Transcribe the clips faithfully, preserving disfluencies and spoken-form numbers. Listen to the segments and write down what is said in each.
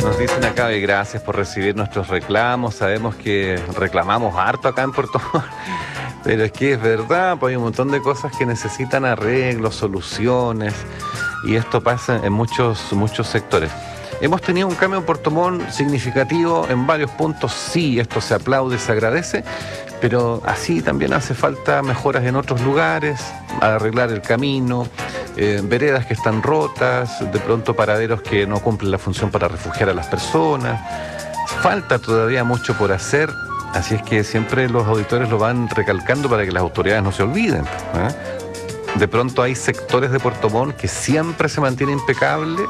Nos dicen acá, y gracias por recibir nuestros reclamos. Sabemos que reclamamos harto acá en Puerto Montt, pero es que es verdad, pues hay un montón de cosas que necesitan arreglos, soluciones, y esto pasa en muchos, muchos sectores. Hemos tenido un cambio en Puerto Montt significativo en varios puntos, sí, esto se aplaude, se agradece, pero así también hace falta mejoras en otros lugares, arreglar el camino, eh, veredas que están rotas, de pronto paraderos que no cumplen la función para refugiar a las personas. Falta todavía mucho por hacer, así es que siempre los auditores lo van recalcando para que las autoridades no se olviden, ¿eh? De pronto hay sectores de Puerto Montt que siempre se mantiene impecable,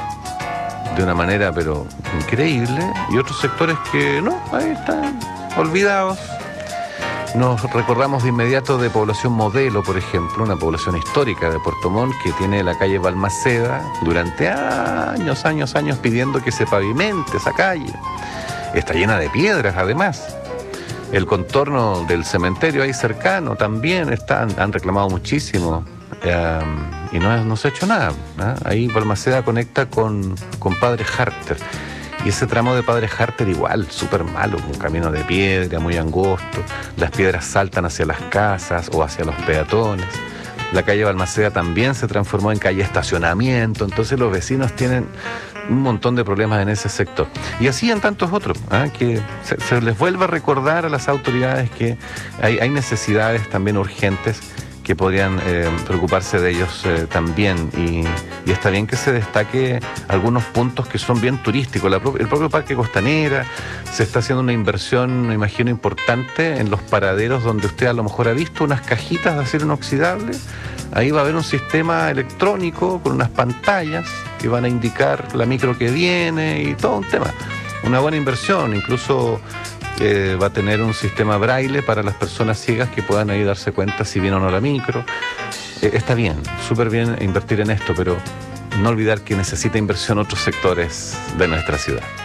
de una manera pero increíble, y otros sectores que no, ahí están olvidados. Nos recordamos de inmediato de población modelo, por ejemplo, una población histórica de Puerto Montt que tiene la calle Balmaceda durante años, años, años pidiendo que se pavimente esa calle. Está llena de piedras además. El contorno del cementerio ahí cercano también está, han reclamado muchísimo. Um, y no, no se ha hecho nada, ¿eh? Ahí Balmaceda conecta con, con Padre Harter, y ese tramo de Padre Harter igual, súper malo, un camino de piedra muy angosto, las piedras saltan hacia las casas o hacia los peatones. La calle Balmaceda también se transformó en calle estacionamiento, entonces los vecinos tienen un montón de problemas en ese sector. Y así en tantos otros, ¿eh? Que se, se les vuelve a recordar a las autoridades que hay, hay necesidades también urgentes que podrían eh, preocuparse de ellos eh, también, y, y está bien que se destaque algunos puntos que son bien turísticos. La, el propio Parque Costanera, se está haciendo una inversión, me imagino, importante en los paraderos donde usted a lo mejor ha visto unas cajitas de acero inoxidable. Ahí va a haber un sistema electrónico con unas pantallas que van a indicar la micro que viene y todo un tema. Una buena inversión, incluso Eh, va a tener un sistema braille para las personas ciegas que puedan ahí darse cuenta si viene o no la micro. Eh, está bien, súper bien invertir en esto, pero no olvidar que necesita inversión otros sectores de nuestra ciudad.